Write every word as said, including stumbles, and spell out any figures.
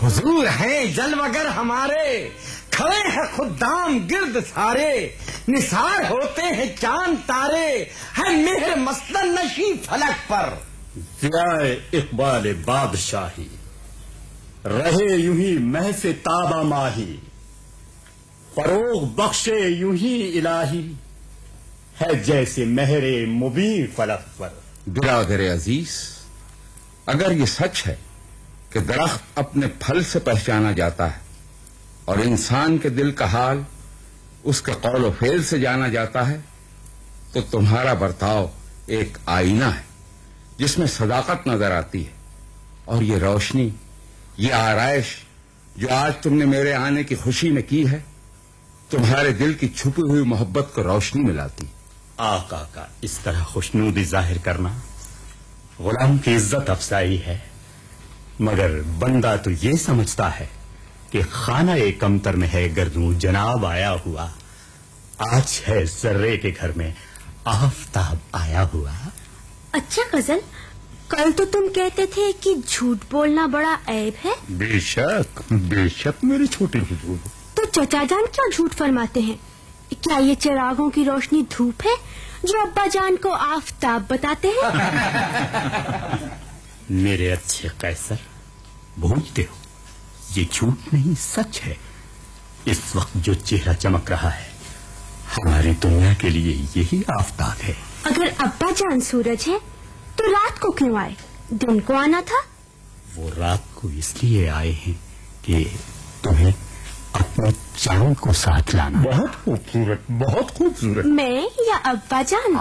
حضور ہیں جلوگر ہمارے، کھڑے ہیں خدام گرد سارے، نثار ہوتے ہیں چاند تارے، ہے مہر مسند نشی فلک پر۔ ضیاء اقبال بادشاہی، رہے یوں ہی محض تابہ ماہی، فروغ بخشے یوں ہی الہی، ہے جیسے مہر مبین فلک پر۔ برادر عزیز، اگر یہ سچ ہے کہ درخت اپنے پھل سے پہچانا جاتا ہے اور انسان کے دل کا حال اس کے قول و فعل سے جانا جاتا ہے، تو تمہارا برتاؤ ایک آئینہ ہے جس میں صداقت نظر آتی ہے، اور یہ روشنی، یہ آرائش جو آج تم نے میرے آنے کی خوشی میں کی ہے، تمہارے دل کی چھپی ہوئی محبت کو روشنی ملاتی۔ آقا کا اس طرح خوشنودی ظاہر کرنا غلام کی عزت افزائی ہے، مگر بندہ تو یہ سمجھتا ہے کہ خانہ کمتر میں ہے گردوں جناب آیا ہوا، آج ہے ذرے کے گھر میں آفتاب آیا ہوا۔ اچھا غزل، کل تو تم کہتے تھے کہ جھوٹ بولنا بڑا عیب ہے۔ بے شک بے شک میرے چھوٹے حضور۔ تو چچا جان کیوں جھوٹ فرماتے ہیں؟ کیا یہ چراغوں کی روشنی دھوپ ہے جو ابا جان کو آفتاب بتاتے ہیں؟ میرے اچھے قیصر، بھولتے ہو یہ جھوٹ نہیں سچ ہے۔ اس وقت جو چہرہ چمک رہا ہے ہماری دنیا کے لیے یہی آفتاب ہے۔ اگر ابا جان سورج ہے تو رات کو کیوں آئے؟ دن کو آنا تھا۔ وہ رات کو اس لیے آئے ہیں کہ تمہیں اپنے چاند کو ساتھ لانا۔ بہت خوبصورت، بہت خوبصورت۔ میں یا ابا جان؟